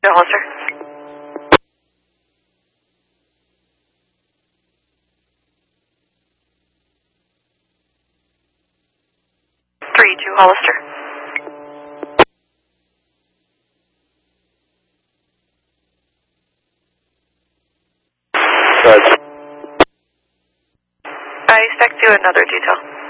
Yeah, Hollister. 3-2 Hollister. I expect you another detail.